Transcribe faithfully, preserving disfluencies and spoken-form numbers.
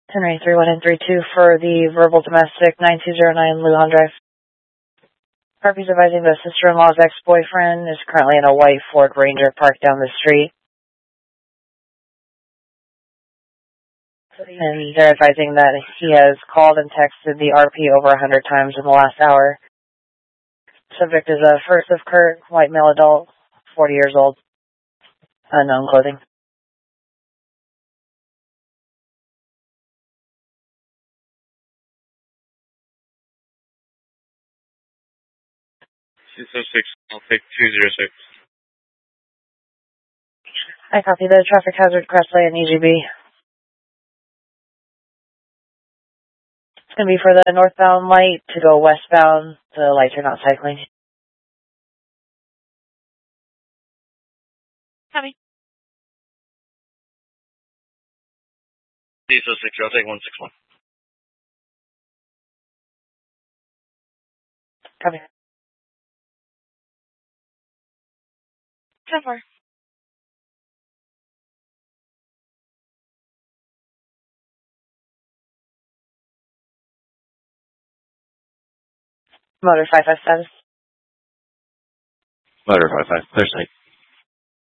Henry three one and three two for the verbal domestic nine two zero nine Lujan Drive. Harvey's advising the sister-in-law's ex-boyfriend is currently in a white Ford Ranger parked down the street. And they're advising that he has called and texted the R P over a hundred times in the last hour. Subject is a first of Kurt, white male adult, forty years old, unknown clothing. six oh six, I'll take two zero six. I copy the traffic hazard Crestway and E G B. It's going to be for the northbound light to go westbound. The lights are not cycling. Copy. six oh six, I'll take one six one. Copy. ten four. Motor five five status. Motor five five, clear sight.